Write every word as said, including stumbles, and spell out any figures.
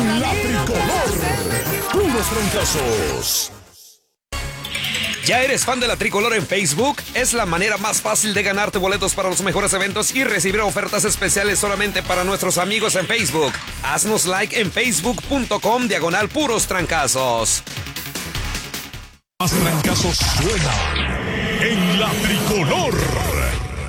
En la tricolor, puros trancazos. ¿Ya eres fan de la Tricolor en Facebook? Es la manera más fácil de ganarte boletos para los mejores eventos y recibir ofertas especiales solamente para nuestros amigos en Facebook. Haznos like en facebook.com diagonal puros trancazos. Más trancazos suena en la Tricolor.